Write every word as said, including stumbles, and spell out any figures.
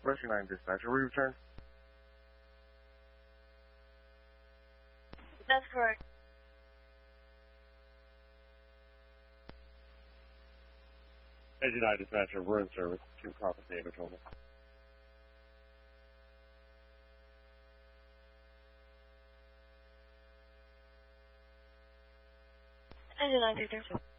Rescue nine dispatcher, we return. That's correct. Agent nine dispatcher, we're in service. Two Copper David, over. Agent nine, two, three, two.